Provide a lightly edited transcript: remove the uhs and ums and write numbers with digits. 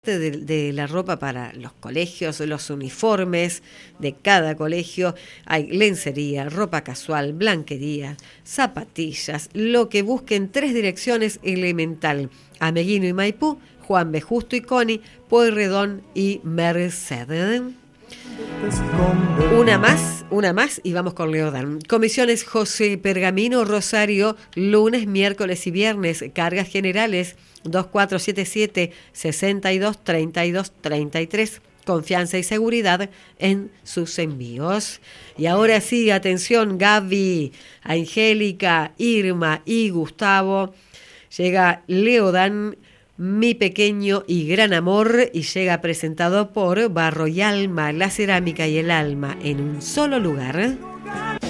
de la ropa para los colegios, los uniformes de cada colegio, hay lencería, ropa casual, blanquería, zapatillas, lo que busquen. 3 direcciones: Elemental, Ameguino y Maipú, Juan B. Justo y Coni, Pueyrredón y Merced. Una más y vamos con Leodán. Comisiones José Pergamino, Rosario, lunes, miércoles y viernes. Cargas generales 2477 62 32 33. Confianza y seguridad en sus envíos. Y ahora sí, atención, Gaby, Angélica, Irma y Gustavo. Llega Leodán, mi pequeño y gran amor, y llega presentado por Barro y Alma, la cerámica y el alma en un solo lugar.